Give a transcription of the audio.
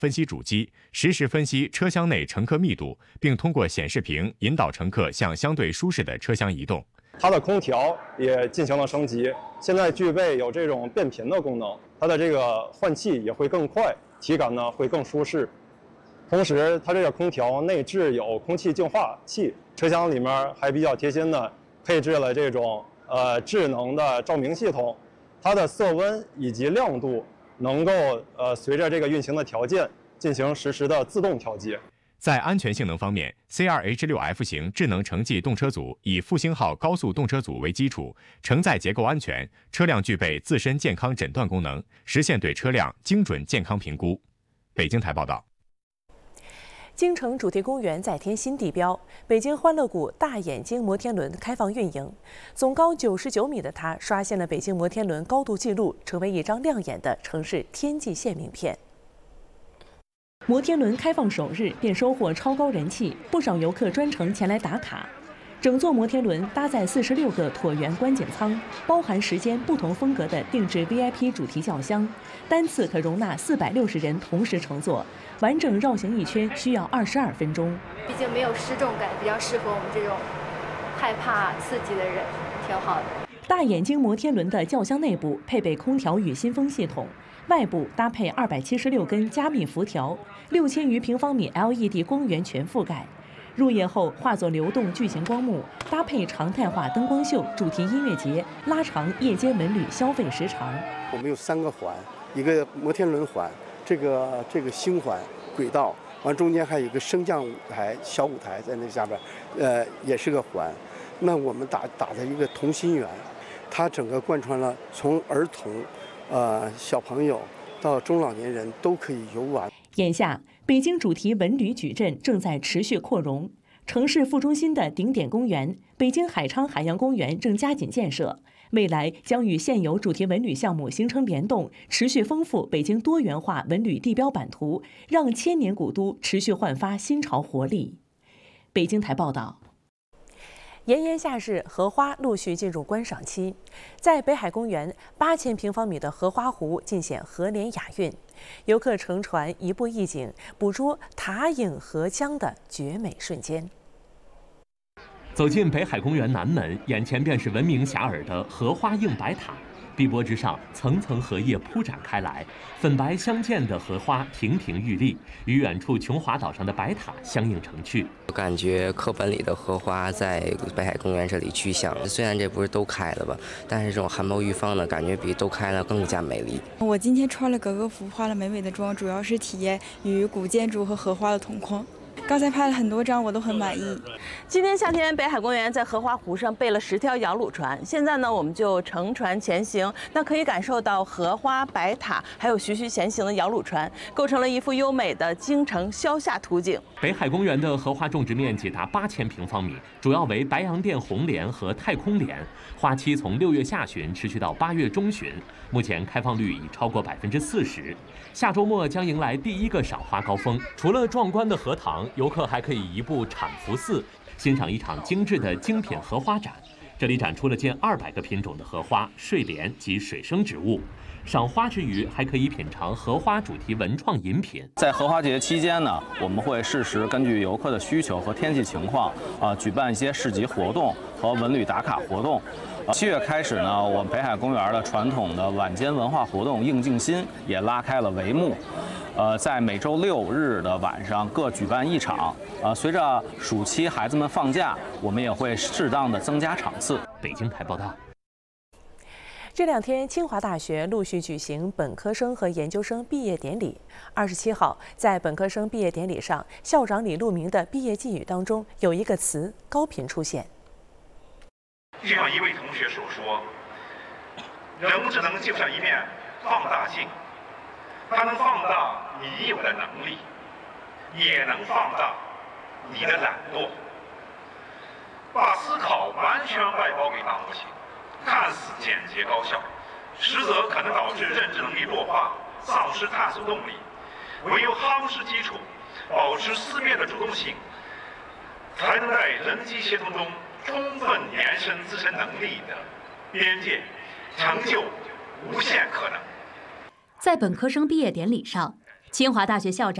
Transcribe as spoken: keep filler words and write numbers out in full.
分析主机，实时分析车厢内乘客密度，并通过显示屏引导乘客向相对舒适的车厢移动。 它的空调也进行了升级，现在具备有这种变频的功能，它的这个换气也会更快，体感呢会更舒适。同时，它这个空调内置有空气净化器，车厢里面还比较贴心的配置了这种呃智能的照明系统，它的色温以及亮度能够呃随着这个运行的条件进行实时的自动调节。 在安全性能方面 ，C 二 H 六 F 型智能城际动车组以复兴号高速动车组为基础，承载结构安全，车辆具备自身健康诊断功能，实现对车辆精准健康评估。北京台报道。 京城主题公园再添新地标，北京欢乐谷大眼睛摩天轮开放运营。总高九十九米的它刷新了北京摩天轮高度纪录，成为一张亮眼的城市天际线名片。摩天轮开放首日便收获超高人气，不少游客专程前来打卡。整座摩天轮搭载四十六个椭圆观景舱，包含十间不同风格的定制 V I P 主题轿厢，单次可容纳四百六十人同时乘坐，完整绕行一圈需要二十二分钟。 毕竟没有失重感，比较适合我们这种害怕刺激的人，挺好的。 大眼睛摩天轮的轿厢内部配备空调与新风系统，外部搭配二百七十六根加密辐条，六千余平方米 L E D 光源全覆盖。入夜后化作流动巨型光幕，搭配常态化灯光秀、主题音乐节，拉长夜间文旅消费时长。 我们有三个环，一个摩天轮环，这个这个星环轨道，完中间还有一个升降舞台小舞台在那下边，呃，也是个环。那我们打打的一个同心圆，它整个贯穿了从儿童、呃小朋友到中老年人都可以游玩。 眼下，北京主题文旅矩阵正在持续扩容。城市副中心的顶点公园、北京海昌海洋公园正加紧建设，未来将与现有主题文旅项目形成联动，持续丰富北京多元化文旅地标版图，让千年古都持续焕发新潮活力。北京台报道。炎炎夏日，荷花陆续进入观赏期。在北海公园，八千平方米的荷花湖尽显荷莲雅韵，游客乘船一步一景，捕捉塔影荷江的绝美瞬间。 走进北海公园南门，眼前便是闻名遐迩的荷花映白塔。碧波之上，层层荷叶铺展开来，粉白相间的荷花亭亭玉立，与远处琼华岛上的白塔相映成趣。 我感觉课本里的荷花在北海公园这里具象，虽然这不是都开了吧，但是这种含苞欲放的感觉比都开了更加美丽。 我今天穿了格格服，化了美美的妆，主要是体验与古建筑和荷花的同框。刚才拍了很多张，我都很满意。 今年夏天，北海公园在荷花湖上备了十条摇橹船，现在呢，我们就乘船前行，那可以感受到荷花、白塔，还有徐徐前行的摇橹船，构成了一幅优美的京城消夏图景。 北海公园的荷花种植面积达八千平方米，主要为白洋淀红莲和太空莲，花期从六月下旬持续到八月中旬，目前开放率已超过百分之四十。下周末将迎来第一个赏花高峰。除了壮观的荷塘，游客还可以移步产福寺，欣赏一场精致的精品荷花展。这里展出了近二百个品种的荷花、睡莲及水生植物。赏花之余，还可以品尝荷花主题文创饮品。 在荷花节期间呢，我们会适时根据游客的需求和天气情况，啊，举办一些市集活动和文旅打卡活动。七月开始呢，我们北海公园的传统的晚间文化活动应静心也拉开了帷幕。呃，在每周六日的晚上各举办一场。呃，随着暑期孩子们放假，我们也会适当的增加场次。 北京台报道。 这两天，清华大学陆续举行本科生和研究生毕业典礼。二十七号，在本科生毕业典礼上，校长李路明的毕业寄语当中有一个词“高频”出现。 就像一位同学所说，人工智能就像一面放大镜，它能放大你有的能力，也能放大你的懒惰。把思考完全外包给大模型，看似简洁高效，实则可能导致认知能力弱化，丧失探索动力。唯有夯实基础，保持思辨的主动性，才能在人机协同中充分延伸自身能力的边界，成就无限可能。 在本科生毕业典礼上， 清华大学校长。